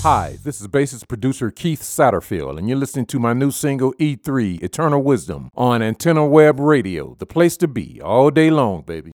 Hi, this is bassist producer Keith Satterfield, and you're listening to my new single E3, Eternal Wisdom, on Antenna Web Radio, the place to be all day long, baby.